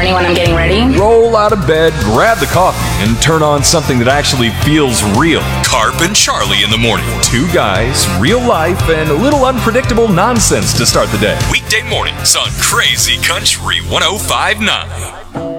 money when I'm getting ready. Roll out of bed, grab the coffee, and turn on something that actually feels real. Carp and Charlie in the morning. Two guys, real life, and a little unpredictable nonsense to start the day. Weekday mornings on Crazy Country 105.9.